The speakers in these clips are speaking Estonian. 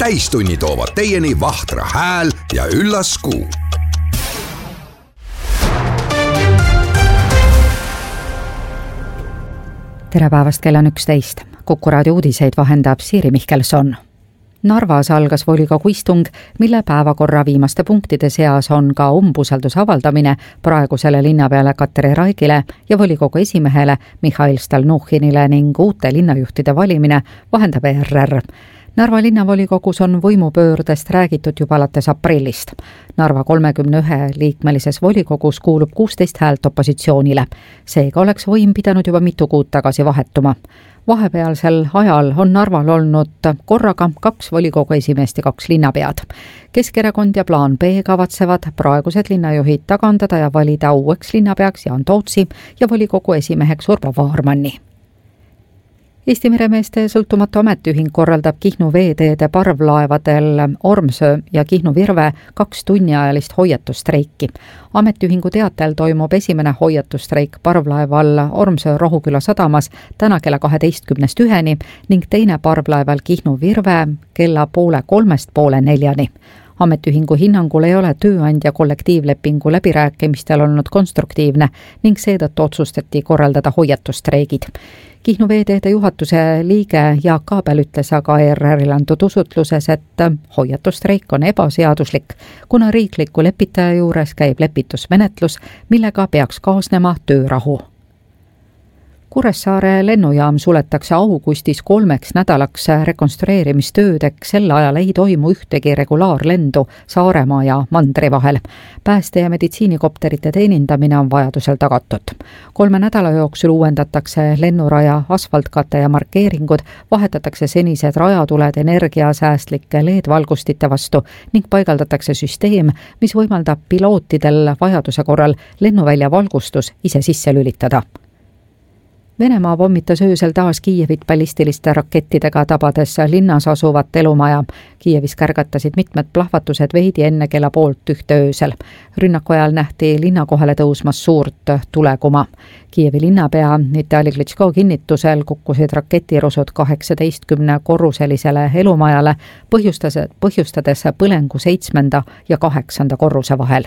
täistunni toovad teieni Vahtra hääl ja üllas Kuu. Tere päevast, kell on 11. Kuku raadio uudiseid vahendab Siiri Mihkelson. Narvas algas volikogu istung, mille päevakorra viimaste punktide seas on ka umbusalduse avaldamine praegusele linnapeale Katri Raigile ja volikogu esimehele Mihhail Stalnuhhinile ning uute linnajuhtide valimine, vahendab ERR. Narva linnavolikogus on võimupöördest räägitud juba alates aprillist. Narva 31-liikmelises volikogus kuulub 16 häält opositsioonile. Seega oleks võim pidanud juba mitu kuud tagasi vahetuma. Vahepealsel ajal on Narval olnud korraga 2 volikogu esimeest ja 2 linnapead. Keskerakond ja Plaan B kavatsevad praegused linnajuhid tagandada ja valida uueks linnapeaks Jaan Tootsi ja volikogu esimeheks Urvo Vaarmanni. Eesti meremeeste sõltumatu ametiühing korraldab Kihnu veeteede parvlaevadel Ormsöö ja Kihnu Virve 2 tunniajalist hoiatustreiki. Ametiühingu teatel toimub esimene hoiatustreik parvlaeval Ormsöö Rohuküla sadamas täna kella 12:00 ning teine parvlaeval Kihnu Virve kella 2:30–3:40. Ametiühingu hinnangul ei ole tööandja kollektiivlepingu läbirääkimistel olnud konstruktiivne ning seetõttu otsustati korraldada hoiatustreigid. Kihnu veeteede juhatuse liige Jaak Aabel ütles aga ERR-ile antud usutluses, et hoiatustreik on ebaseaduslik, kuna riikliku lepitaja juures käib lepitusmenetlus, millega peaks kaasnema töörahu. Kuressaare lennujaam suletakse augustis 3 nädalaks rekonstrueerimistöödeks, sel ajal ei toimu ühtegi regulaarlendu Saaremaa ja mandri vahel. Pääste- ja meditsiinikopterite teenindamine on vajadusel tagatud. 3 nädala jooksul uuendatakse lennuraja asfaltkate ja markeeringud, vahetatakse senised rajatuled energiasäästlike LED-valgustite vastu ning paigaldatakse süsteem, mis võimaldab pilootidel vajaduse korral lennuvälja valgustus ise sisse lülitada. Venemaa pommitas öösel taas Kiievit ballistiliste rakettidega, tabades linnas asuvat elumaja. Kiievis kärgatasid mitmed plahvatused veidi enne kella 12:30 öösel. Rünnaku ajal nähti linna kohale tõusmas suurt tulekuma. Kiievi linnapea Vitali Klitschko kinnitusel kukkusid raketirusud 18-korruselisele elumajale, põhjustades põlengu 7. ja 8. korruse vahel.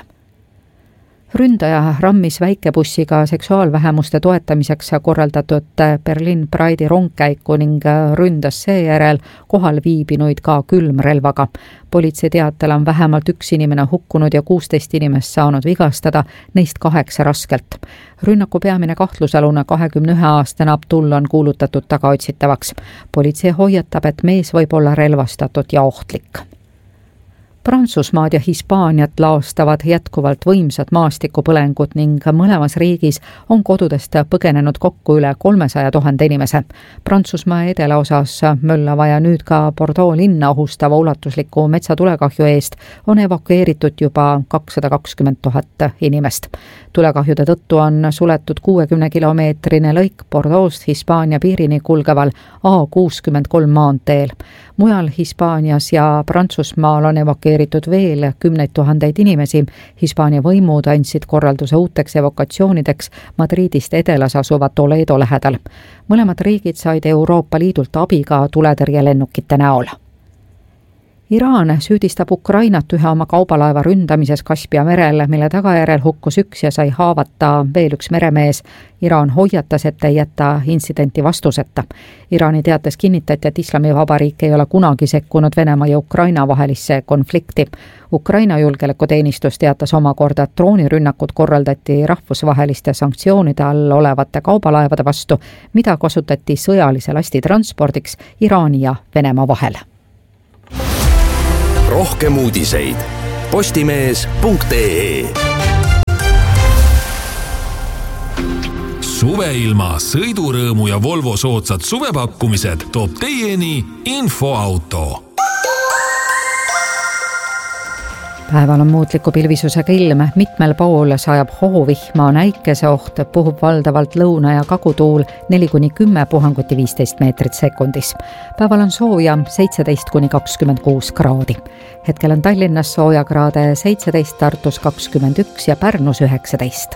Ründaja rammis väikebussiga seksuaalvähemuste toetamiseks korraldatud Berliin Pride'i rongkäiku ning ründas seejärel kohal viibinuid ka külmrelvaga. Politsei teatel on vähemalt 1 inimene hukkunud ja 16 inimest saanud vigastada, neist 8 raskelt. Rünnaku peamine kahtlusalune 21-aastane Abdul on kuulutatud tagaotsitavaks. Politsei hoiatab, et mees võib olla relvastatud ja ohtlik. Prantsusmaad ja Hispaaniat laastavad jätkuvalt võimsad maastikupõlengud ning mõlemas riigis on kodudest põgenenud kokku üle 300 000 inimese. Prantsusmaa edelaosas möllava ja nüüd ka Bordeaux linna ohustava ulatusliku metsatulekahju eest on evakueeritud juba 220 000 inimest. Tulekahjude tõttu on suletud 60-kilomeetrine lõik Bordeaux'st Hispaania piirini kulgeval A63 maanteel. Mujal Hispaanias ja Prantsusmaal on evakueeritud veel 10 000 inimesi. Hispaania võimud andsid korralduse uuteks evakatsioonideks Madridist edelas asuva Toledo lähedal. Mõlemad riigid said Euroopa Liidult abi ka tuletõrjelennukite näol. Iraan süüdistab Ukrainat ühe oma kaubalaeva ründamises Kaspia merel, mille tagajärel hukkus 1 ja sai haavata veel 1 meremees. Iraan hoiatas, et ei jäta intsidenti vastuseta. Iraani teates kinnitati, et Islamivabariik ei ole kunagi sekkunud Venemaa ja Ukraina vahelisse konflikti. Ukraina julgeolekuteenistus teatas omakorda, et droonirünnakud korraldati rahvusvaheliste sanktsioonide all olevate kaubalaevade vastu, mida kasutati sõjalise lasti transpordiks Iraani ja Venemaa vahel. Rohkem uudiseid postimees.ee. Suveilma, sõidurõõmu ja Volvo soodsad suvepakkumised toob teieni Infoauto. Päeval on muutliku pilvisusega ilm, mitmel pool sajab hoovihma, näikeseoht, puhub valdavalt lõuna- ja kagutuul 4-10 puhanguti 15 meetrit sekundis. Päeval on sooja 17-26 kraadi. Hetkel on Tallinnas soojakraade 17, Tartus 21 ja Pärnus 19.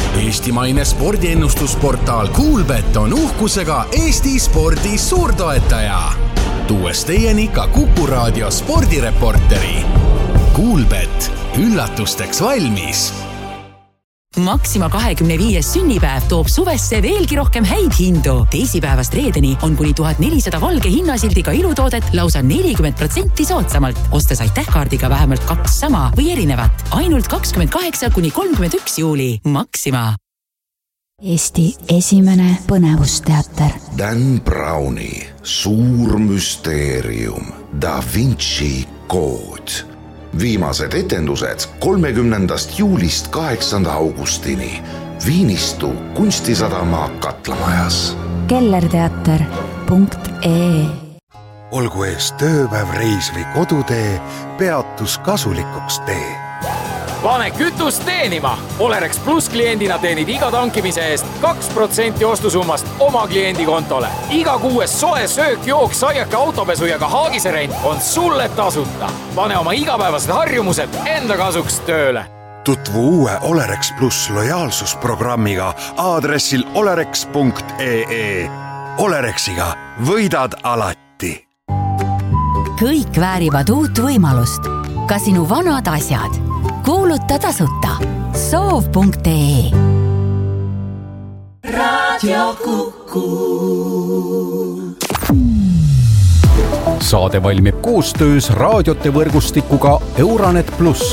Eestimaine spordiennustusportaal Kuulbet on uhkusega Eesti spordi suurtoetaja. Tuues teieni ka Kuku Raadio spordireporteri. Kuulbet, üllatusteks valmis. Maxima 25. sünnipäev toob suvesse veelgi rohkem häid hindu. Teisipäevast reedeni on kuni 1400 valge hinnasildiga ilutoodet lausa 40% soodsamalt. Ostes aitähkaardiga vähemalt 2 sama või erinevat. Ainult 28 kuni 31 juuli. Maxima. Eesti esimene põnevusteater. Dan Browni suur müsteerium Da Vinci kood. Viimased etendused 30. juulist 8. augustini Viinistu kunstisadama Katlamajas. kellerteater.ee. Olgu ees tööpäev, reis või kodutee, peatus kasulikuks tee. Pane kütust teenima! Olerex Plus kliendina teenid iga tankimise eest 2% ostusummast oma kliendi kontole. Iga kuues soe söök, jook, saiake, autopesu ja ka haagiserent on sulle tasuta. Pane oma igapäevased harjumused enda kasuks tööle. Tutvu uue Olerex Plus lojaalsusprogrammiga aadressil olerex.ee. Olerexiga võidad alati. Kõik väärivad uut võimalust. Ka sinu vanad asjad. Kuuluta tasuta. Soov.ee. Radio Kuku. Saade valmib koostöös raadiote võrgustikuga Euranet Plus.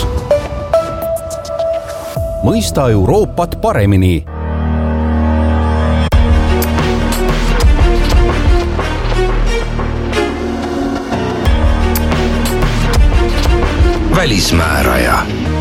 Mõista Euroopat paremini. Välismääraja.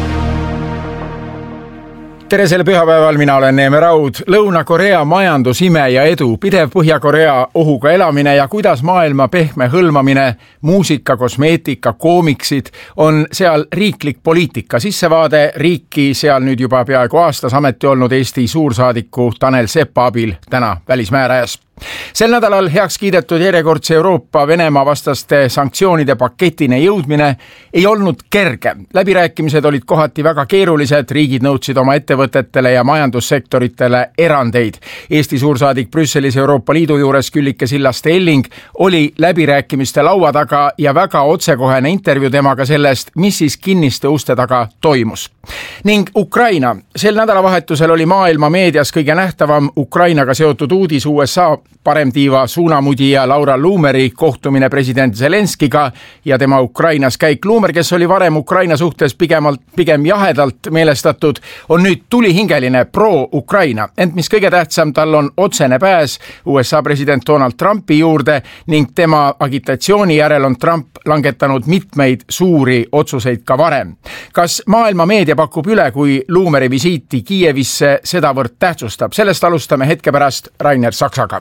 Tere selle pühapäeval, mina olen Neeme Raud. Lõuna-Korea majandusime ja edu, pidev Põhja-Korea ohuga elamine ja kuidas maailma pehme hõlmamine, muusika, kosmeetika, koomiksid on seal riiklik poliitika. Sissevaade riiki seal nüüd juba peaaegu aastas ameti olnud Eesti suursaadiku Tanel Sepa abil täna Välismäärajas. Sel nädalal heaks kiidetud järjekordse Euroopa Venemaa vastaste sanktsioonide paketine jõudmine ei olnud kerge. Läbirääkimised olid kohati väga keerulised, riigid nõudsid oma ettevõtetele ja majandussektoritele erandeid. Eesti suursaadik Brüsselis Euroopa Liidu juures Küllike Sillaste-Elling oli läbirääkimiste laua taga ja väga otsekohene intervjuu temaga sellest, mis siis kinniste uste taga toimus. Ning Ukraina. Sel nädalavahetusel oli maailma meedias kõige nähtavam Ukrainaga seotud uudis USA paremtiiva suunamudija Laura Luumeri kohtumine president Zelenskiga ja tema Ukrainas käik. Luumer, kes oli varem Ukraina suhtes pigem jahedalt meelestatud, on nüüd tulihingeline pro-Ukraina. Ent mis kõige tähtsam, tal on otsene pääs USA president Donald Trumpi juurde ning tema agitatsiooni järel on Trump langetanud mitmeid suuri otsuseid ka varem. Kas maailma meedia pakub üle, kui Luumeri visiiti Kiievisse sedavõrd tähtsustab? Sellest alustame hetke pärast Rainer Saksaga.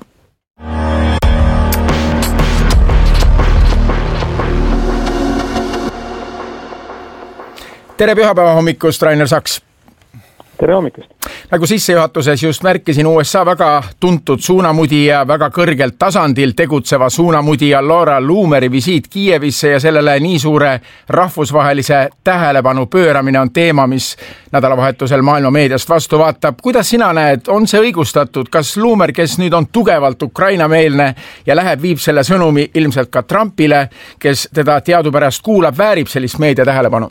Tere pühapäeva hommikust, Rainer Saks. Tere hommikust. Nagu sissejuhatuses just märkisin, USA väga tuntud suunamudija, väga kõrgelt tasandil tegutseva suunamudija Laura Luumeri visiit Kiievisse ja sellele nii suure rahvusvahelise tähelepanu pööramine on teema, mis nädalavahetusel maailma meediast vastu vaatab. Kuidas sina näed, on see õigustatud? Kas Luumer, kes nüüd on tugevalt Ukraina-meelne ja läheb, viib selle sõnumi ilmselt ka Trumpile, kes teda teadupärast kuulab, väärib sellist meedia tähelepanu?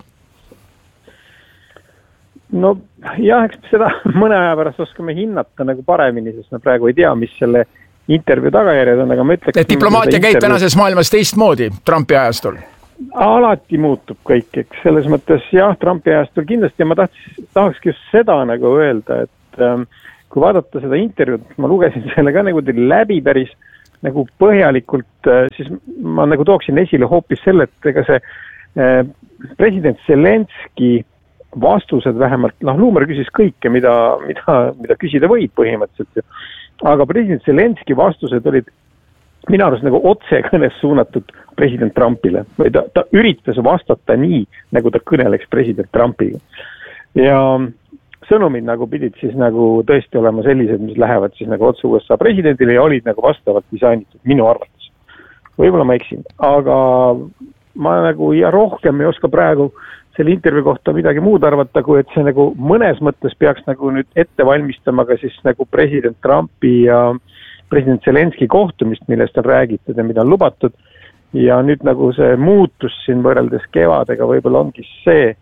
No jah, eks seda mõne aja pärast oskame hinnata nagu paremini, sest me praegu ei tea, mis selle intervjuu tagajärjed on, aga ma ütleks... Et diplomaatia käib tänases maailmas teistmoodi Trumpi ajastul? Alati muutub kõik, eks selles mõttes jah, Trumpi ajastul kindlasti ja ma tahakski just seda nagu öelda, et kui vaadata seda intervjuud, ma lugesin selle ka nagu läbi päris nagu põhjalikult, siis ma nagu tooksin esile hoopis selle, et ega see president Zelenski vastused vähemalt, Luumer küsis kõike, mida küsida võib põhimõtteliselt. Aga president Zelenski vastused olid minu arust nagu otsekõnes suunatud president Trumpile. Ta üritas vastata nii, nagu ta kõneleks president Trumpiga. Ja sõnumid nagu pidid siis nagu tõesti olema sellised, mis lähevad siis nagu otse USA presidendile ja olid nagu vastavalt disainitud minu arvates. Võib-olla ma eksin, aga ma nagu ja rohkem ei oska praegu selle intervjuu kohta midagi muud arvata, kui et see nagu mõnes mõttes peaks nagu nüüd ette valmistama ka siis nagu president Trumpi ja president Zelenski kohtumist, millest on räägitud ja mida on lubatud. Ja nüüd nagu see muutus siin võrreldes kevadega võib-olla ongi see,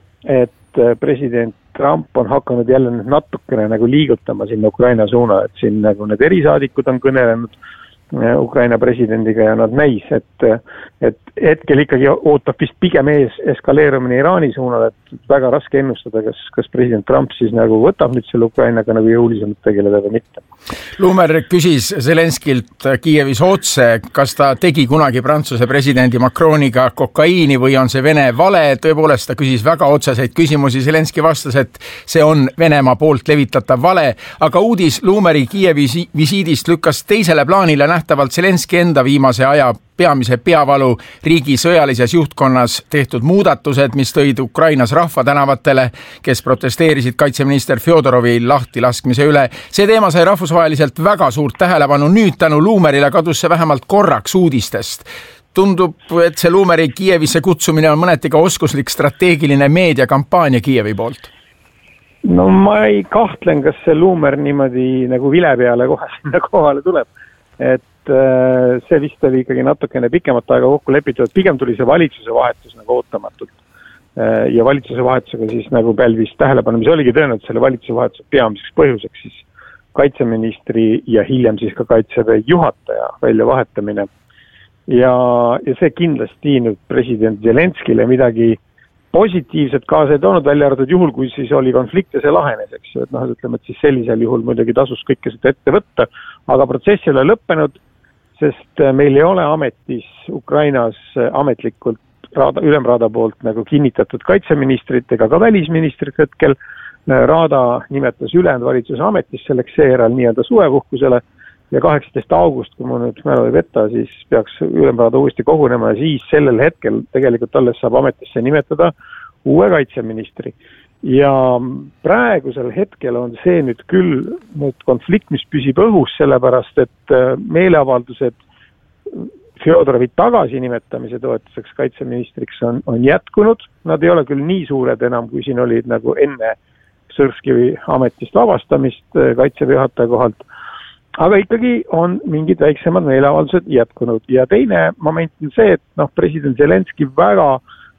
et president Trump on hakanud jälle natukene nagu liigutama sinna Ukraina suuna, et siin nagu need erisaadikud on kõnelenud Ukraina presidendiga ja nad näis, et hetkel ikkagi ootab vist pigem ees eskaleerumine Iraani suunal, et väga raske ennustada, kas president Trump siis nagu võtab nüüd selle Ukrainaga nagu jõulisemalt tegeleda või mitte. Luumer küsis Zelenskilt Kiievis otse, kas ta tegi kunagi Prantsuse presidendi Macroniga kokaiini või on see Vene vale. Tõepoolest ta küsis väga otseseid küsimusi. Zelenski vastas, et see on Venemaa poolt levitatav vale, aga uudis Luumeri Kiievi visiidist lükkas teisele plaanile nähtavalt Zelenski enda viimase aja peamise peavalu riigi sõjalises juhtkonnas tehtud muudatused, mis tõid Ukrainas rahva tänavatele, kes protesteerisid kaitseminister Fjodorovi lahtilaskmise üle. See teema sai rahvusvaheliselt väga suurt tähelepanu. Nüüd tänu Luumerile kadus see vähemalt korraks uudistest. Tundub, et see Luumeri Kiievisse kutsumine on mõneti ka oskuslik strateegiline meediakampaania Kiievi poolt. No ma ei kahtlen, kas see Luumer niimoodi nagu vile peale kohe sinna kohale tuleb. Et see vist oli ikkagi natukene pikemat aega kokku lepitud, pigem tuli see valitsuse vahetus nagu ootamatult. Ja valitsuse vahetusega siis nagu pälvis tähelepanu, mis oligi tõenäoliselt selle valitsuse vahetuse peamiseks põhjuseks siis kaitseministri ja hiljem siis ka kaitseväe juhataja väljavahetamine. Ja see kindlasti nüüd president Zelenskile midagi positiivset kaasa ei toonud, välja arvatud juhul, kui siis oli konflikt ja see lahenes, eks ju, et ütleme, et siis sellisel juhul muidugi tasus kõike seda ette võtta, aga protsess ei ole lõppenud, sest meil ei ole ametis Ukrainas ametlikult ülemraada poolt nagu kinnitatud kaitseministrit ega ka välisministrit hetkel. Raada nimetas ülejäänud valitsuse ametis selleks seejärel nii-öelda suvepuhkusele ja 18. august, kui ma nüüd mälu ei veta, siis peaks ülemraada uuesti kogunema ja siis sellel hetkel tegelikult alles saab ametisse nimetada uue kaitseministri. Ja praegusel hetkel on see nüüd küll konflikt, mis püsib õhus, sellepärast, et meeleavaldused Fjodorovi tagasinimetamise toetuseks kaitseministriks on jätkunud. Nad ei ole küll nii suured enam, kui siin olid nagu enne Sõrskivi ametist vabastamist kaitseväe juhataja kohalt, aga ikkagi on mingid väiksemad meeleavaldused jätkunud. Ja teine moment on see, et president Zelenski väga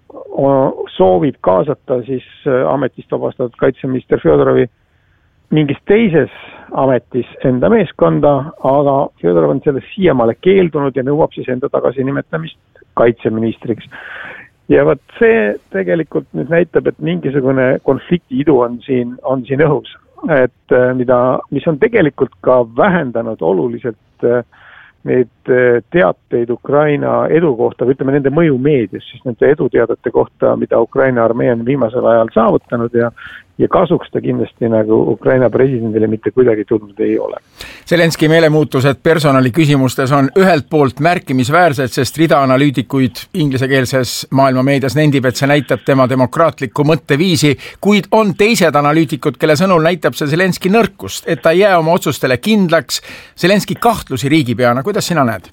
soovib kaasata siis ametist vabastatud kaitseminister Fjodorovi mingis teises ametis enda meeskonda, aga Fjodorov on sellest siiamaale keeldunud ja nõuab siis enda tagasinimetamist kaitseministriks. Ja võt see tegelikult nüüd näitab, et mingisugune konfliktiidu on siin õhus, et mis on tegelikult ka vähendanud oluliselt neid teateid Ukraina edu kohta, või ütleme nende mõju meedias, siis nende eduteadete kohta, mida Ukraina armee on viimasel ajal saavutanud ja kasuks ta kindlasti nagu Ukraina presidendile mitte kuidagi tulnud ei ole. Zelenski meelemuutused personaliküsimustes on ühelt poolt märkimisväärsed, sest rida analüütikuid ingliskeelses maailmameedias nendib, et see näitab tema demokraatlikku mõtteviisi, kuid on teised analüütikud, kelle sõnul näitab see Zelenski nõrkust, et ta ei jää oma otsustele kindlaks. Zelenski kahtlusi riigipeana, kuidas sina näed?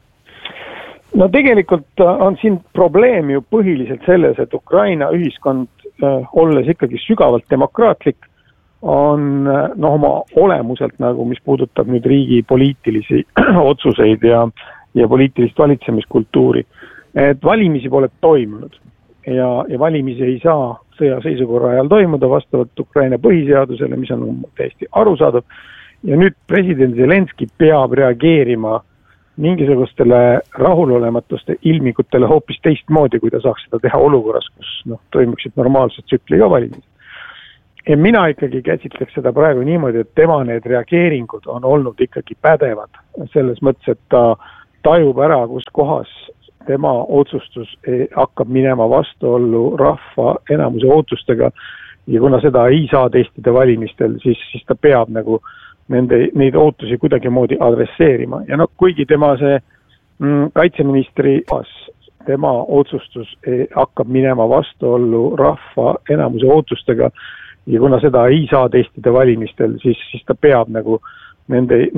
No tegelikult on siin probleem ju põhiliselt selles, et Ukraina ühiskond olles ikkagi sügavalt demokraatlik, on oma olemuselt nagu, mis puudutab nüüd riigi poliitilisi otsuseid ja poliitilist valitsemiskultuuri. Et valimisi pole toimunud ja valimisi ei saa sõjaseisukorra ajal toimuda vastavalt Ukraina põhiseadusele, mis on täiesti arusaadav. Ja nüüd president Zelenski peab reageerima mingisugustele rahulolемatuste ilmingutele hoopis teistmoodi, kui ta saaks seda teha olukorras, kus toimuksid normaalsed tsükliga valimised. Ja mina ikkagi käsitleks seda praegu niimoodi, et tema need reageeringud on olnud ikkagi pädevad. Selles mõttes, et ta tajub ära, kus kohas tema otsustus hakkab minema vastuollu rahva enamuse ootustega ja kuna seda ei saa testida valimistel, siis ta peab nagu neid ootusi kuidagi moodi adresseerima. Ja kuigi tema see kaitseministri tema otsustus hakkab minema vastuollu rahva enamuse ootustega ja kuna seda ei saa testida valimistel, siis ta peab nagu